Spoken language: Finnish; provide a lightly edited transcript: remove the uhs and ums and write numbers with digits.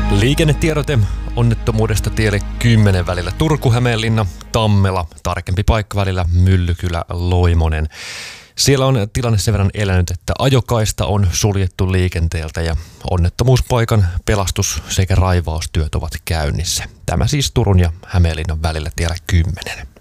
Liikennetiedote onnettomuudesta tielle 10 välillä Turku-Hämeenlinna, Tammela, tarkempi paikka välillä Myllykylä-Loimonen. Siellä on tilanne sen verran elänyt, että ajokaista on suljettu liikenteeltä ja onnettomuuspaikan pelastus- sekä raivaustyöt ovat käynnissä. Tämä siis Turun ja Hämeenlinnan välillä tiellä 10.